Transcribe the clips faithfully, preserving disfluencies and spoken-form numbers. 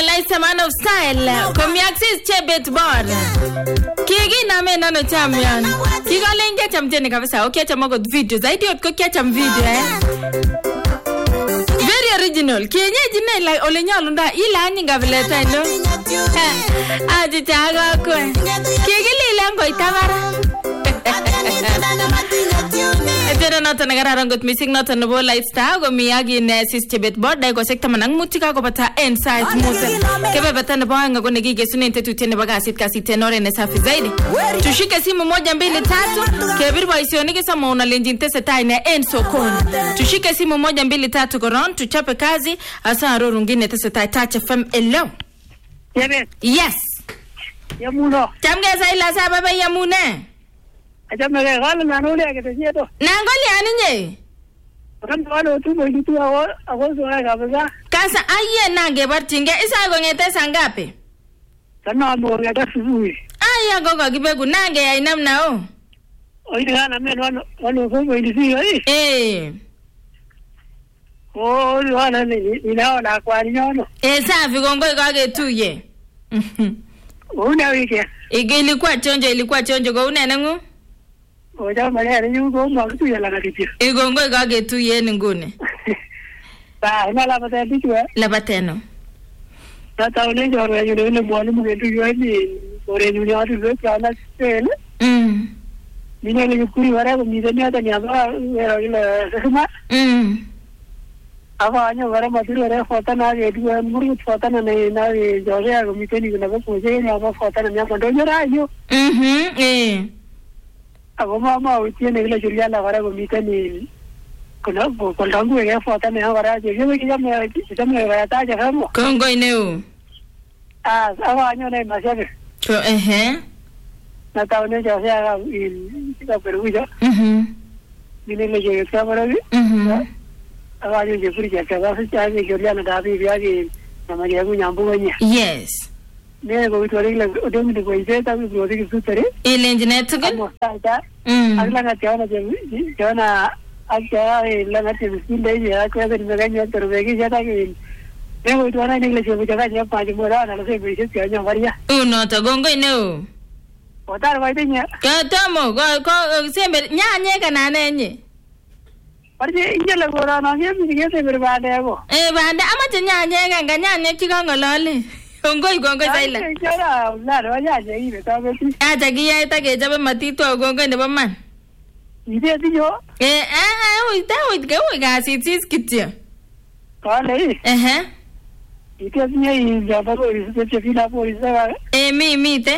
Eliza Man of Style. Komiaxis Chebet Bar. Kigi na me nano champion. Kiga lenga champion kabisa. Okay, chama god video. Zaidi yot ko kia cham video eh. Very original. Kienyeji ne like olenyalo nda ila nyinga vile tendo. Aji chaga kwe. Kigi lile ngo itabara. Ejera nata nagara rangot missing nata nobo lifestyle go miyagi ne sis Chebet board dai go sekta manang mutika go bata insight musa kebe bata na banga go negige sunente tutene baga sit kasi tenore ne safi zaidi tushike simu moja mbili tatu kebiri ba isionike sama una lenjinte setai ne enso kona tushike simu moja mbili tatu goron tuchape kazi asa ro rungine te setai touch F M hello Chebet yes yamuno tamgeza ila sa baba yamune ajame ke galo na nole ke tesieto nangoli aninye kan walo tu mo itu awo awo so ga baza kasa aye nange bartinge isa go ngete sangapi kana mo ga da suwi aya gogo gibegu nange ya inamna o oi ngana men wano wano so mo isi ai eh o wana ni ni na na kwa nyono eh safi gongo gage tuye una wike ige ilikuwa chonjo ilikuwa chonjo go unene ngu o ja male ni ngo mo tu ya la ngati igongo gage tuye ni ngune ba na la bata bitu eh la bateno tata une joro ya yule bwana mu tu yo ni ore ni ya tu le kana sel mm ni ne ni kuri wara ko mi de ni ata ni aba era ile sema mm aba anyo wara maduro re fota na ge du muru fota na ne na jore ya ko mi te ni na ko je ni aba fota na ya ko do jora yo mhm eh aba mama o tiene ile julia la wara ko mi te ni kuna ko ko dangu ge fota na wara je yo ki ya me ya me wara ta je hamo kongo ineu ah aba anyo ne ma se ko eh na ta ne ja ya in ta peru ya mhm ni ne le je ka wara bi mhm aba je furi ja ka ba se ja ge julia na da bi ya ge na ma ge ku nyambu nya yes ne go to rile o de mi go ise ta mi go de su tere ile engineer tuge amo ta ta mm agla na tiona je tiona agya la na te mi le ya ka de me ganyo pero de gi ya ta ge ne go to na ni le je buja ga ya pa ji mo ra na se bi se ti anya varia uno to gongo ineu o tar vai de nya ka tomo go ko sembe nyanye kana nenye parje inje le go ra na ge mi ge se ber ba de go eh bande ama nyanye ganga nyanye kigongolole Gongoi gongoi saila. Jara la ro ya je ibe ta be ti. Acha giya ta ke jabe matito gongoi ne baman. Ide ti yo. Eh eh ui ta ui ga ui ga si tis kitya. Ka le. Eh eh. Ide ti ye ya ba ro ise te fina po ise ba. Eh mi mi te.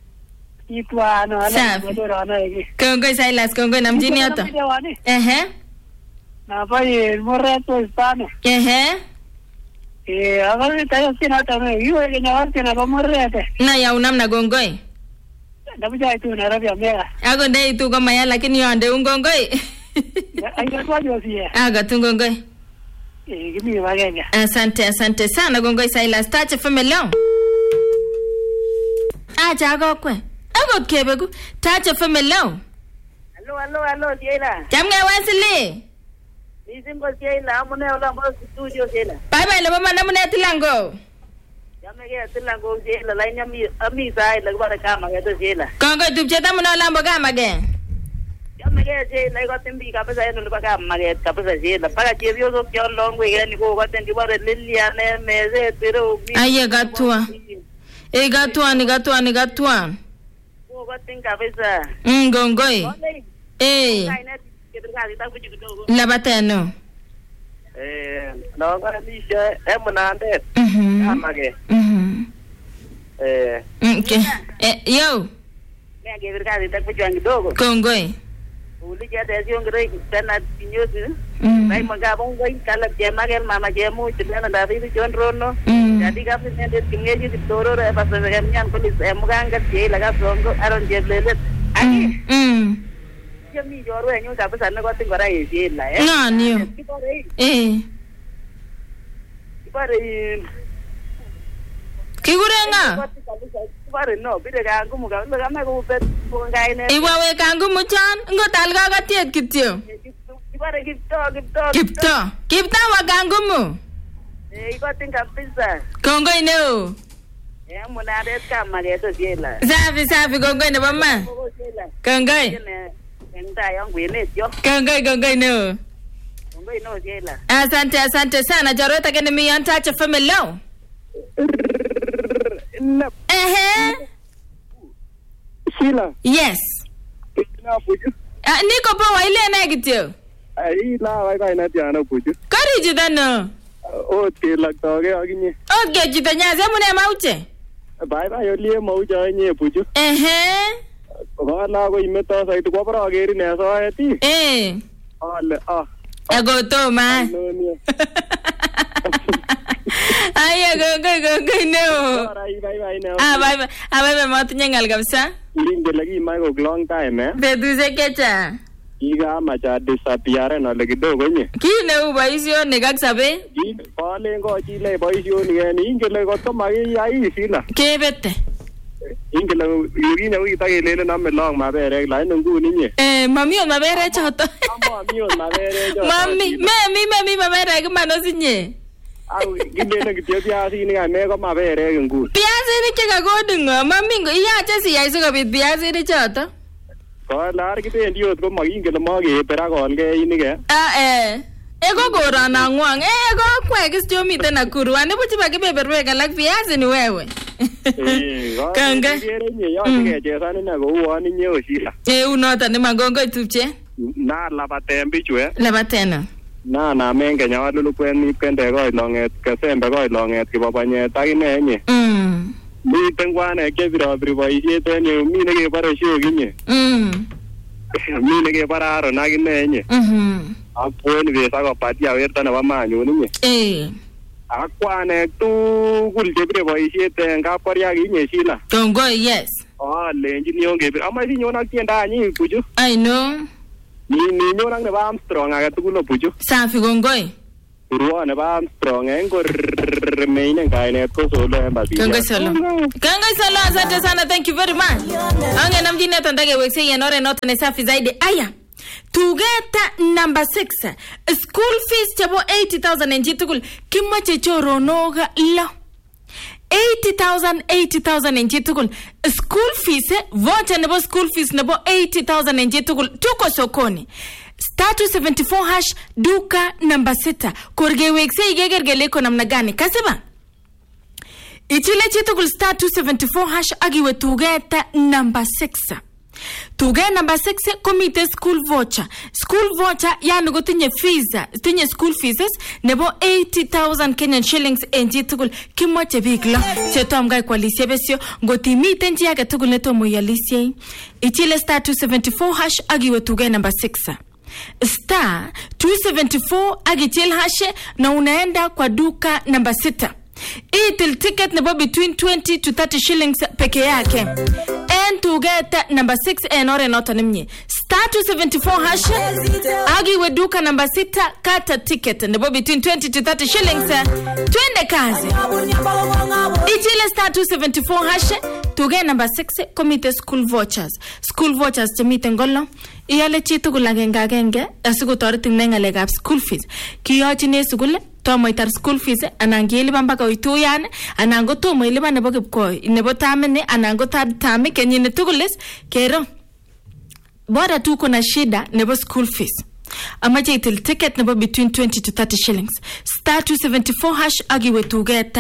Itwa no ala do ra na ge. Gongoi saila gongoi namjini ata. Eh eh. Na ba ye morreto hispano. Eh eh. Eh, ahora está haciendo también. Yo que no hace nada vamos rete. Na ya unamna gongoi. Na buja tu na rabia mega. Ago ndai tu kama ya lakini yo ande ungongoi. Ai kwa yo si. Aga tu gongoi. Eh, kimi bagenya. Asante asante sana gongoi saila start family. Acha ago kwe. Ago kebegu touch family. Hello hello hello Sheila. Jamge Wesley. Nisimbo Sheila amune ola mbo studio Sheila. Bye bye lebo mana mune tilango. Jamege tilango Sheila lain ami ami sai lagu bara kama geto Sheila. Kongo tupcheta muna ola mbo kama ge. Jamege Sheila ko tembi kabisa eno ba kama ge kabisa Sheila. Para chebio so kyo long we gani ko ko tendi bara lilia ne meze pero. Aye gatua. E gatua ni gatua ni gatua. Ko ko ten kabisa. Ngongoi. Eh. La bateno. Eh, no ga ni je e munande. Mhm. Amage. Mhm. Eh. Okay. Eh yo. Ne ge virga di tak pujangi dogo. Kongoi. Uli ja de yo ngre tana tinyosi. Mhm. Nai maga bong goi kala je magel mama je mu tena da ri jon rono. Jadi ka pine de tingeji di toro re pas ga nyan ko dis e muganga je laga songo aron je lelet. Ani. Mhm. Mi joro enyu ka pesa ne ko tin gora e je la eh. No niyo. Eh. Pare Kigurenga. Pare no, bide ga ngumu ga ga me ko bet ko ngai ne. Iwa we kangu muchan ngotal ga gatiet kityo. Pare gipto gipto. Kipto. Kipta wa kangu mu. Eh, ikotin kabisa. Kongoi neo. Eh, munaret kama geto jela. Safi safi kongoi nebo ma. Kongoi. Enda yangu yenetyo. Kongoi kongoi neo. Kongoi no jela. Asante asante sana Jorota kene mi antacha family leo. Ehe. Sheila. Yes. Ina puju. Ah, niko poa ile na kityo. Ai la wai wai na tiana puju. Kari jidano. O te lagtoge aginye. Okay, jitanya zemune mauche. Bye bye olie mauche nye puju. Ehe. Ko la ko imeto saiti ko bro ageri ne soeti. Eh. Ale ah. Ego to ma. No ni. Ay ego go go go no. Bye bye bye now. Ah bye bye. Ah bye bye matinye ngal kabisa. Linde lagi mai ko long time eh. Beduze kecha. Iga macha disappear na le kidogo nye. Kine u boisioni kak sabe? Ki pale ngo chile boisioni ngeni ingele ko to magi ai Sheila. Kebete. Ingele yugine wi ta gelele na me long mabere la nguni nye. Eh mami on mabere choto. Mami on mabere choto. Mami, mami mami mabere kemano sinye. Au gilele kityo biasi ni ame ko mabere nguni. Biasinik chekakodingo mami ngo iyache siyai sikobit biasinik choto. Ko lar kitendi ot ko makingele makepera kolge inike. Ah eh. Eko korona ngwang. Eh ko kwekis chomiten Nakuru. Ane buchi bakibeberwek alak biasi ni wewe. Eh. Kanga. Kere nye yo sikechezan ine ko uon inye Sheila. Eh unoto ni mangongoi tupche. Na labaten bichu eh. Labatena. Na na menge nyalulu kwen kende ko longet kesembe ko longet kibabanyet akine nye. Mm. Miten kwane kebiro biro boisiet en yu mi nekebore shokinye. Mm. Mi nekebore Aron akine nye. Mhm. Akwen besa ko patia werto nebo manyun nye. Eh. Akwane tugul chebire boisiet en kapkoria kinye Sheila. Kongoi yes. Oh lenjin yon kebir. Amache sinyon ak tiendo anyi puchu. I know. Ni ni nyon ak nebo Armstrong age tugul puchu. Safi kongoi. Urwo nebo Armstrong en kor main kainet ko solo en batia. Kongoi solo. Kongoi solo, asante sana, thank you very much. Ange namjine tandage wekse yenore noto ne safi zaidi. Aya. Tugeta number six. School fees chabo eighty thousand en jitukul. Kimache choro noga lo. eighty thousand, eighty thousand en jitukul. School fees, voucher nebo school fees nebo eighty thousand en jitukul. Tuko sokoni. Star two seventy-four hash duka namba sita. Korge wekse igegergele ko namna gani. Kasiba? Ichile chitukul star two seventy-four hash agiwe tugeta namba six. Tuge number six komite school voucher. School voucher yani go tinye fees, tinye school fees nebo eighty thousand Kenyan shillings en jitukul. Kimoche big lo chetom gai kwalisye besyo ngoti miten ji age tugul netomo yalisye. Ichile star two seventy-four hash agiwe tuge number six. Star two seventy-four agichil hash na unaenda kwa duka namba sita. Itil ticket nebo between twenty to thirty shillings peke yake. And to get number six and or not nimnye. Star two seventy-four hash agi we duka number sita kata ticket nebo between twenty to thirty shillings. Twende kazi. Ichile star two seventy-four hash to get number six komite school vouchers. School vouchers chemite ngolo. Iyale chitu kulagenga agenge asikotoretin nengalekab school fees. Kiyochine sukul tomo itar school fees anan ngelipan mpaka uituyan anan gotomo ilipan nebo kipkoi nebo tamene anan go third term kenyini tugulis kero bora tu kuna shida nebo school fees. Amache itil ticket nebo between twenty to thirty shillings. Star two seventy-four hash agiwe tugeta